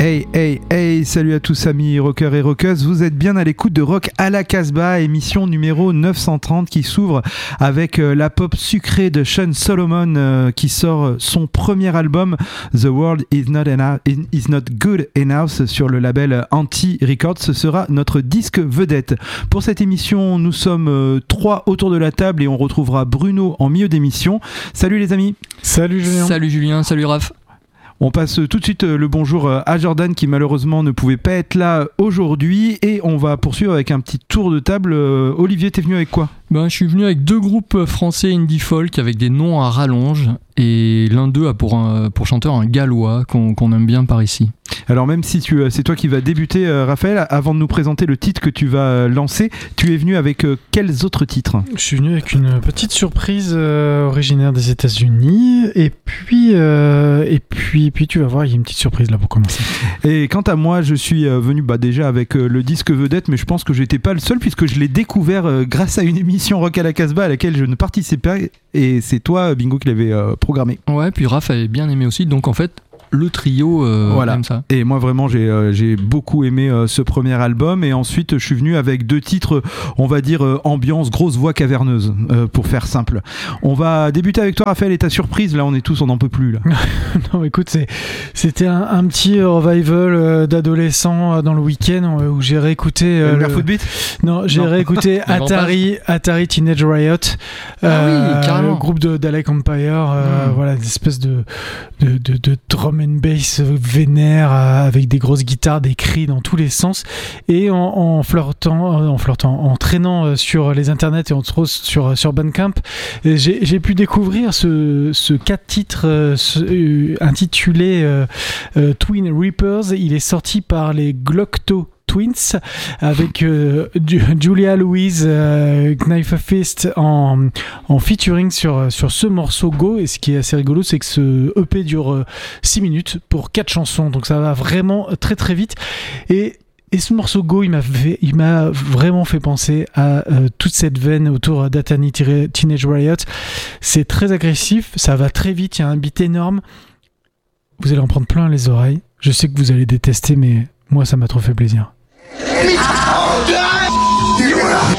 Hey, salut à tous amis rockers et rockeuses, vous êtes bien à l'écoute de Rock à la Casbah, émission numéro 930 qui s'ouvre avec la pop sucrée de Sean Solomon qui sort son premier album The World is Not Good Enough sur le label Anti Records. Ce sera notre disque vedette. Pour cette émission, nous sommes 3 autour de la table et on retrouvera Bruno en milieu d'émission. Salut les amis. Salut Julien. Salut Julien, salut Raph. On passe tout de suite le bonjour à Jordan qui malheureusement ne pouvait pas être là aujourd'hui et on va poursuivre avec un petit tour de table. Olivier, t'es venu avec quoi ? Je suis venu avec 2 groupes français indie folk avec des noms à rallonge et l'un d'eux a pour chanteur un gallois qu'on aime bien par ici. Alors même si c'est toi qui vas débuter Raphaël, avant de nous présenter le titre que tu vas lancer, tu es venu avec quels autres titres ? Je suis venu avec une petite surprise originaire des États-Unis et puis tu vas voir, il y a une petite surprise là pour commencer. Et quant à moi, je suis venu déjà avec le disque vedette, mais je pense que j'étais pas le seul puisque je l'ai découvert grâce à une émission Rock à la Casbah à laquelle je ne participais pas et c'est toi Bingo qui l'avais programmé. Ouais, puis Raph avait bien aimé aussi, donc en fait le trio voilà. aime ça. Et moi vraiment j'ai beaucoup aimé ce premier album et ensuite je suis venu avec 2 titres, on va dire ambiance grosse voix caverneuse pour faire simple. On va débuter avec toi Raphaël et ta surprise, là on est tous, on n'en peut plus là. Non écoute, c'était un petit revival d'adolescent dans le week-end où j'ai réécouté le Footbeat. Non, j'ai réécouté Atari Teenage Riot, carrément. le groupe d'Alec Empire, voilà, des espèces de drum and bass vénère avec des grosses guitares, des cris dans tous les sens et en traînant sur les internets et entre autres sur Bandcamp, j'ai pu découvrir ce 4 titres intitulé Twin Reapers. Il est sorti par les Glocto Twins avec Julia Louise Knife Fist en featuring sur ce morceau Go. Et ce qui est assez rigolo, c'est que ce EP dure 6 minutes pour 4 chansons, donc ça va vraiment très très vite et ce morceau Go, il m'a vraiment fait penser à toute cette veine autour d'Atari Teenage Riot. C'est très agressif, ça va très vite, il y a un beat énorme, vous allez en prendre plein les oreilles. Je sais que vous allez détester, mais moi ça m'a trop fait plaisir.